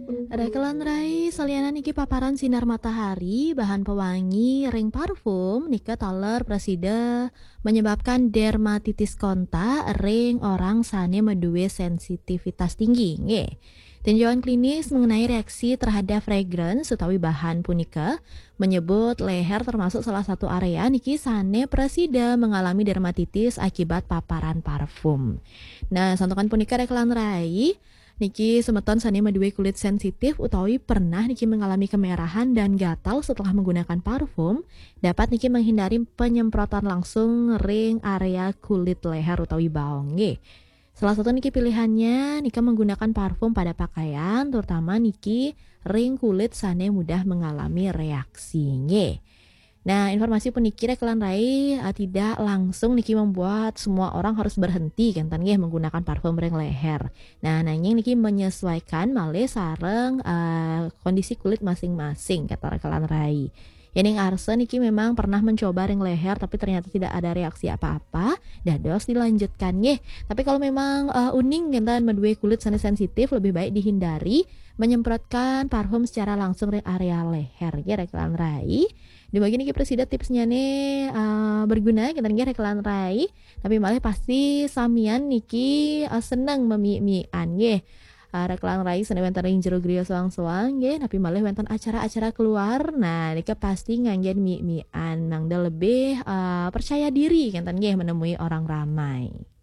Rekelan rai saliana niki paparan sinar matahari, bahan pewangi, ring parfum, nika taler presida menyebabkan dermatitis kontak, ring orang sane medue sensitivitas tinggi. Nggih. Tinjauan klinis mengenai reaksi terhadap fragrance utawi bahan punika menyebut leher termasuk salah satu area niki sane presida mengalami dermatitis akibat paparan parfum. Nah, santukan punika rekelan rai niki semeton sani medue kulit sensitif utawi pernah niki mengalami kemerahan dan gatal setelah menggunakan parfum, dapat niki menghindari penyemprotan langsung ring area kulit leher utawi baong nggih. Salah satu niki pilihannya nika menggunakan parfum pada pakaian, terutama niki ring kulit sane mudah mengalami reaksi nggih. Nah, informasi puniki rekelan rai tidak langsung niki membuat semua orang harus berhenti kan nggih menggunakan parfum ring leher. Nah, nanging niki menyesuaikan malih sareng kondisi kulit masing-masing kata rekelan rai. Yening Arse niki memang pernah mencoba ring leher tapi ternyata tidak ada reaksi apa-apa, dados dilanjutkan nggih. Tapi kalau memang uning kentan medue kulit sana sensitif lebih baik dihindari menyemprotkan parfum secara langsung ring area leher nggih rekelan rai. Di bagian iki presida tipsnya nih berguna kita nggih rekelan rai, tapi malah pasti samian niki seneng memi-mian nggih. Rekelan rai sana wenten ring jero griya soang-soang nggih, tapi malah wenten acara-acara keluar. Nah, nika pasti nganggen mi-mian mangda lebih percaya diri kenten nggih menemui orang ramai.